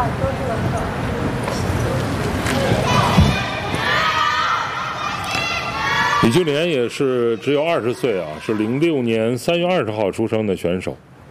李俊莲也是只有20岁啊，是06年3月20号出生的选手。